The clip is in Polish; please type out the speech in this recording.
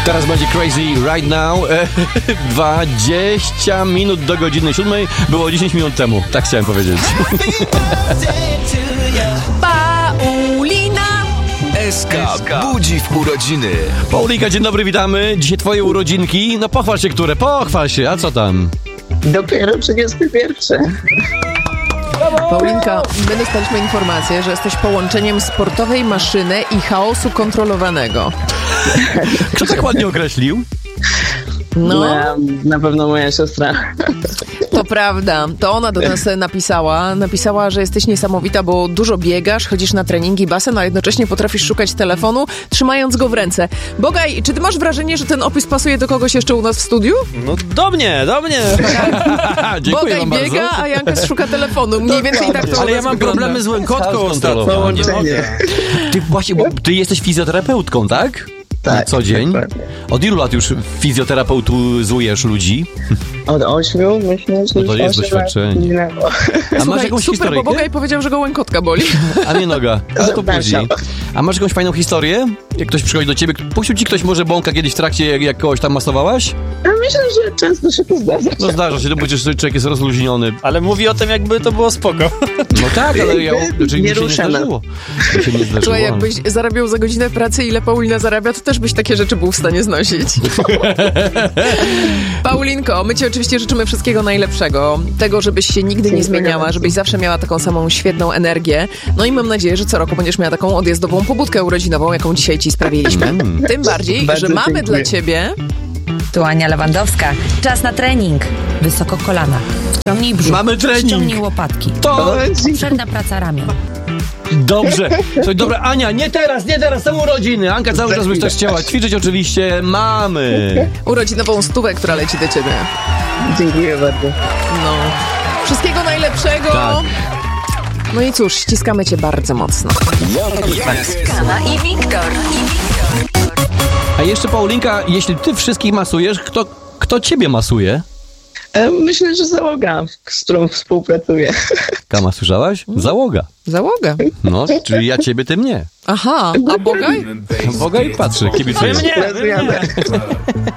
Teraz będzie Crazy Right Now. 20 minut do godziny 7. Było 10 minut temu. Tak chciałem powiedzieć. Paulina! SK budzi w urodziny. Paulinka, dzień dobry, witamy. Dzisiaj twoje urodzinki. No pochwal się, które? Pochwal się, a co tam? Dopiero 31. Paulinka, my dostaliśmy informację, że jesteś połączeniem sportowej maszyny i chaosu kontrolowanego. Kto tak ładnie określił? No, Na pewno moja siostra. to prawda. To ona do nas napisała, że jesteś niesamowita, bo dużo biegasz, chodzisz na treningi, basen, a jednocześnie potrafisz szukać telefonu, trzymając go w ręce. Bogaj, czy ty masz wrażenie, że ten opis pasuje do kogoś jeszcze u nas w studiu? No do mnie. Dziękuję Bogaj wam biega, bardzo. a Janka szuka telefonu. Mniej więcej tak to Ale u ja nas mam wygląda. problemy z łękotką ostatnio. Połączenie. Nie mogę. Ty właśnie, bo ty jesteś fizjoterapeutką, tak? Na Tak, co dzień? dokładnie. Od ilu lat już fizjoterapeutuzujesz ludzi? Od 8 myślę, że No to jest 8 doświadczenie. lat minęło. A masz Słuchaj, jakąś super, bo historyjkę? Bogaj powiedział, że go łękotka boli. A nie noga. Ale to Zapraszam. później. A masz jakąś fajną historię? Jak ktoś przychodzi do ciebie, puścił ci ktoś może bąka kiedyś w trakcie, jak kogoś tam masowałaś? A myślę, że często się to zdarza. No zdarza się, to przecież człowiek jest rozluźniony. Ale mówi o tym, jakby to było spoko. No tak, ale ja, znaczy, Nie mi się nie ruszamy. zdarzyło. Mi się nie zdarzyło. Słuchaj, jakbyś zarabiał za godzinę pracy, ile Paulina zarabia, to też byś takie rzeczy był w stanie znosić. Paulinko, my ci oczywiście życzymy wszystkiego najlepszego. Tego, żebyś się nigdy nie zmieniała, żebyś zawsze miała taką samą świetną energię. No i mam nadzieję, że co roku będziesz miała taką odjazdową pobudkę urodzinową, jaką dzisiaj ci sprawiliśmy. Tym bardziej, Bardzo że mamy dziękuję. dla ciebie... Tu Ania Lewandowska. Czas na trening. Wysoko kolana. Wciągnij brzuch. Mamy trening. Ściągnij łopatki. To Obszerna praca ramion. dobrze. Słuchaj, dobra, Ania, nie teraz, są urodziny. Anka cały czas byś też chciała ćwiczyć, oczywiście. Mamy. Urodzinową stówę, która leci do ciebie. Dziękuję bardzo. No. Wszystkiego najlepszego. Tak. No i cóż, ściskamy cię bardzo mocno. Skala i Wiktor. A jeszcze Paulinka, jeśli ty wszystkich masujesz, kto ciebie masuje? Myślę, że załoga, z którą współpracuję. Kama, słyszałaś? Załoga. Załogę. No, czyli ja ciebie, ty mnie. Aha, a Bogaj? Boga i patrzy, kibicuję. Wy mnie. Pracujemy.